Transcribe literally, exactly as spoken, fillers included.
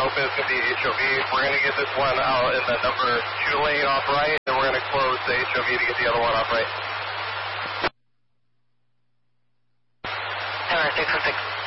open is going to be H O V. We're going to get this one out in the number two lane off right, and we're going to close the H O V to get the other one off right. Tower six oh six.